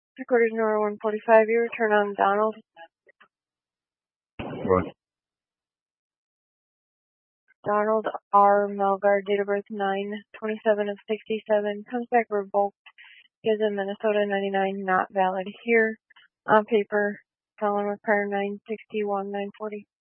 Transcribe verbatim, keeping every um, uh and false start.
Recorded number one forty-five, you return on Donald. What? Donald R. Melgar, date of birth nine twenty-seven of sixty-seven, comes back revoked. Gives in Minnesota ninety-nine, not valid here. On paper, felon with prior nine sixty-one, nine forty.